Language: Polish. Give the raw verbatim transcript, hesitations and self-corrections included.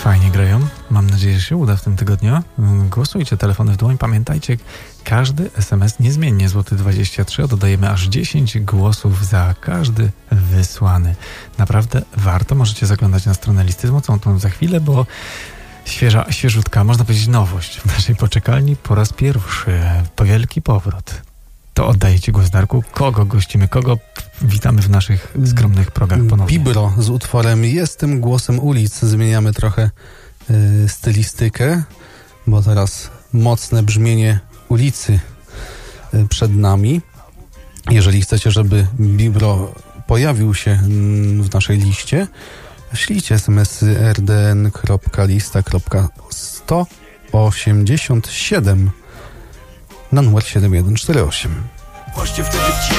Fajnie grają. Mam nadzieję, że się uda w tym tygodniu. Głosujcie, telefony w dłoń. Pamiętajcie, każdy es em es niezmiennie złoty dwadzieścia trzy, a dodajemy aż dziesięć głosów za każdy wysłany. Naprawdę warto. Możecie zaglądać na stronę listy z mocą tą za chwilę, bo świeża, świeżutka, można powiedzieć nowość w naszej poczekalni po raz pierwszy. Wielki powrót. To oddaję Ci głos, Darku. Kogo gościmy? Kogo witamy w naszych skromnych progach ponownie? Bibro z utworem Jestem głosem ulic. Zmieniamy trochę y, stylistykę, bo teraz mocne brzmienie ulicy y, przed nami. Jeżeli chcecie, żeby Bibro pojawił się y, w naszej liście, ślijcie smsy r d n kropka lista kropka sto osiemdziesiąt siedem na numer siedem jeden cztery osiem. Właśnie wtedy ci